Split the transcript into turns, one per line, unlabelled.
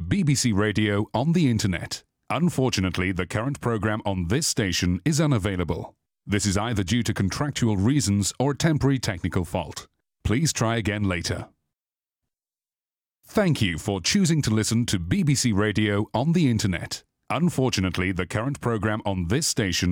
BBC Radio on the Internet. Unfortunately, the current programme on this station is unavailable. This is either due to contractual reasons or a temporary technical fault. Please try again later. Thank you for choosing to listen to BBC Radio on the Internet. Unfortunately, the current programme on this station